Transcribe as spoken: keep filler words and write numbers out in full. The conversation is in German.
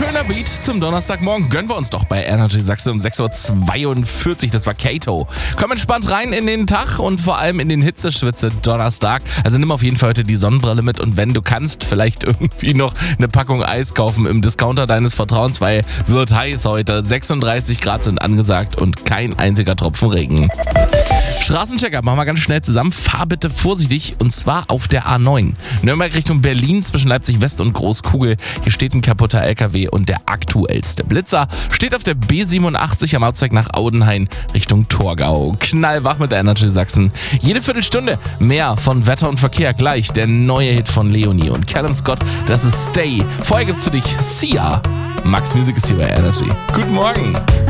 Schöner Beat zum Donnerstagmorgen. Gönnen wir uns doch bei Energy Sachsen um sechs Uhr zweiundvierzig. Das war Kato. Komm entspannt rein in den Tag und vor allem in den Hitzeschwitze Donnerstag. Also nimm auf jeden Fall heute die Sonnenbrille mit und wenn du kannst, vielleicht irgendwie noch eine Packung Eis kaufen im Discounter deines Vertrauens, weil wird heiß heute. sechsunddreißig Grad sind angesagt und kein einziger Tropfen Regen. Straßenchecker, machen wir ganz schnell zusammen. Fahr bitte vorsichtig und zwar auf der A neun. Nürnberg Richtung Berlin zwischen Leipzig West und Großkugel. Hier steht ein kaputter L K W und der aktuellste Blitzer steht auf der B siebenundachtzig am Ausweg nach Audenhain Richtung Torgau. Knallwach mit der Energy Sachsen. Jede Viertelstunde mehr von Wetter und Verkehr. Gleich der neue Hit von Leonie und Callum Scott. Das ist Stay. Vorher gibt's für dich Sia. Max Music ist hier bei Energy. Guten Morgen.